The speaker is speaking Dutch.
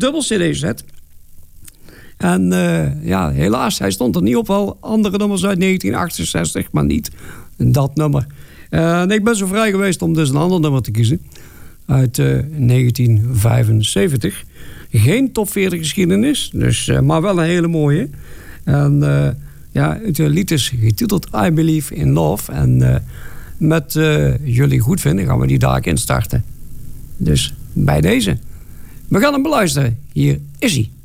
dubbel CD-set. En helaas, hij stond er niet op. Wel andere nummers uit 1968, maar niet dat nummer. En ik ben zo vrij geweest om dus een ander nummer te kiezen. Uit 1975. Geen top 40 geschiedenis, dus, maar wel een hele mooie. En het lied is getiteld I Believe in Love. En met jullie goed vinden gaan we die dag instarten. Dus bij deze. We gaan hem beluisteren. Hier is hij.